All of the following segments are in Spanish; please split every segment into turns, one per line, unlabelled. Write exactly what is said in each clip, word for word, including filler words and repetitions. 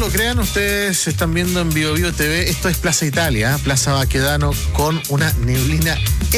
lo crean, ustedes están viendo en Bio Bio T V, esto es Plaza Italia, Plaza Baquedano, con una neblina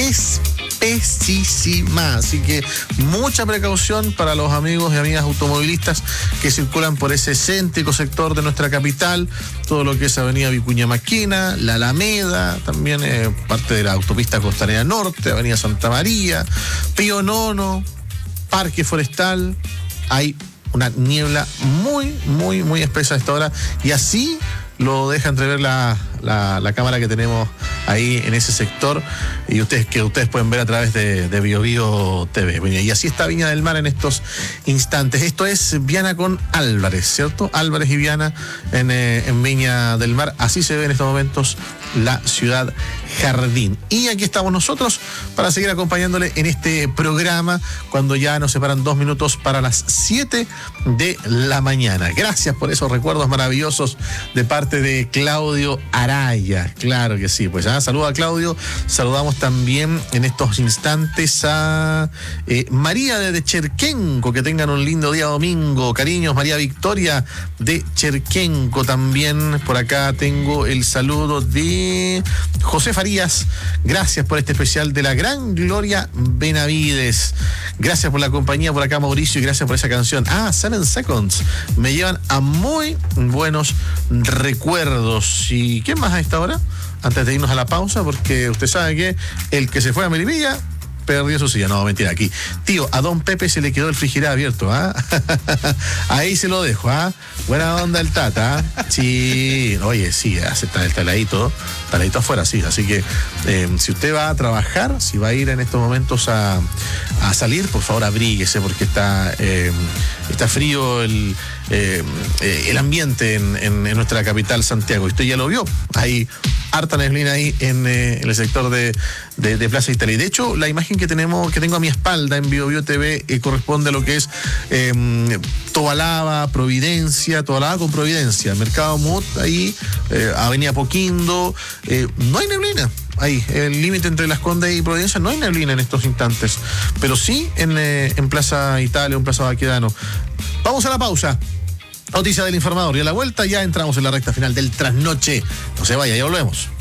espesísima. Así que mucha precaución para los amigos y amigas automovilistas que circulan por ese céntrico sector de nuestra capital, todo lo que es Avenida Vicuña Maquena, la Alameda, también eh, parte de la autopista Costanera Norte, Avenida Santa María, Pío Nono, Parque Forestal. Hay una niebla muy, muy, muy espesa a esta hora, y así lo deja entrever la, la, la cámara que tenemos ahí en ese sector, y ustedes que ustedes pueden ver a través de, de Bio Bio T V. Y así está Viña del Mar en estos instantes. Esto es Viana con Álvarez, ¿cierto? Álvarez y Viana en, eh, en Viña del Mar. Así se ve en estos momentos la ciudad jardín. Y aquí estamos nosotros para seguir acompañándole en este programa cuando ya nos separan dos minutos para las siete de la mañana. Gracias por esos recuerdos maravillosos de parte de Claudio Araya. Claro que sí, pues ya, saluda a Claudio. Saludamos también en estos instantes a eh, María de Cherquenco. Que tengan un lindo día domingo. Cariños, María Victoria de Cherquenco. También por acá tengo el saludo de José Farías. Gracias por este especial de la gran Gloria Benavides. Gracias por la compañía por acá, Mauricio, y gracias por esa canción. Ah, Seven Seconds. Me llevan a muy buenos recuerdos. ¿Y quién más a esta hora? Antes de irnos a la pausa, porque usted sabe que el que se fue a Melipilla perdió su silla. No, mentira, aquí. Tío, a don Pepe se le quedó el frigider abierto, ¿ah? Ahí se lo dejo, ¿ah? Buena onda el Tata, ¿ah? Sí, oye, sí, está el taladito, taladito afuera, sí. Así que eh, si usted va a trabajar, si va a ir en estos momentos a, a salir, por favor abríguese, porque está, eh, está frío el, eh, el ambiente en, en, en nuestra capital, Santiago. Y usted ya lo vio, hay harta neblina ahí en, eh, en el sector de, de, de Plaza Italia. Y de hecho, la imagen que tenemos, que tengo a mi espalda en Bio Bio T V eh, corresponde a lo que es eh, Tobalaba, Providencia, Tobalaba con Providencia, Mercado Mut, ahí, eh, Avenida Poquindo, eh, no hay neblina. Ahí, el límite entre Las Condes y Providencia, no hay neblina en estos instantes, pero sí en, eh, en Plaza Italia, en Plaza Baquedano. Vamos a la pausa. Noticia del informador, y a la vuelta ya entramos en la recta final del trasnoche. No se vaya, ya volvemos.